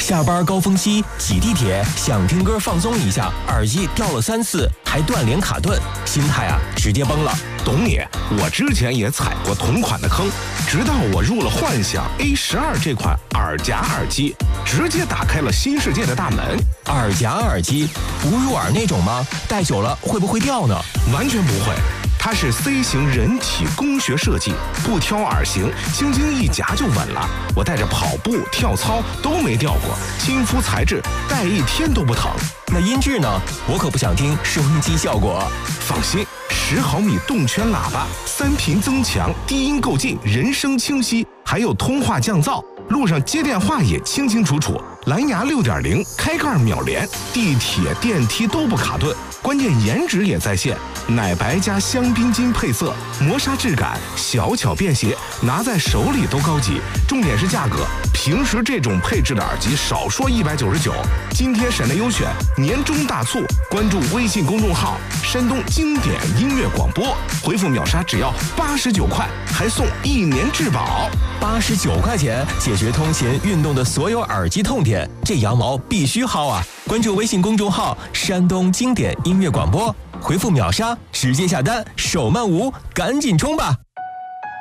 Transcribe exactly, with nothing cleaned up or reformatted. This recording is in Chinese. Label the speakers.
Speaker 1: 下班高峰期挤地铁，想听歌放松一下，耳机掉了三次，还断连卡顿，心态啊直接崩了。
Speaker 2: 懂你，我之前也踩过同款的坑，直到我入了幻想 A 十二这款耳夹耳机，直接打开了新世界的大门。
Speaker 1: 耳夹耳机不入耳那种吗？戴久了会不会掉呢？
Speaker 2: 完全不会。它是 C 型人体工学设计，不挑耳型，轻轻一夹就稳了。我带着跑步、跳操都没掉过，亲肤材质，戴一天都不疼。
Speaker 1: 那音质呢？我可不想听收音机效果。
Speaker 2: 放心，十毫米动圈喇叭，三频增强，低音够劲，人声清晰，还有通话降噪，路上接电话也清清楚楚。蓝牙 六点零 开盖秒连，地铁电梯都不卡顿，关键颜值也在线，奶白加香槟金配色，磨砂质感，小巧便携，拿在手里都高级。重点是价格，平时这种配置的耳机少说一百九十九，今天省内优选，年终大促，关注微信公众号山东经典音乐广播，回复秒杀只要八十九块，还送一年质保。
Speaker 1: 八十九块钱解决通勤运动的所有耳机痛点，这羊毛必须薅啊！关注微信公众号山东经典音乐广播，回复秒杀直接下单，手慢无，赶紧冲吧！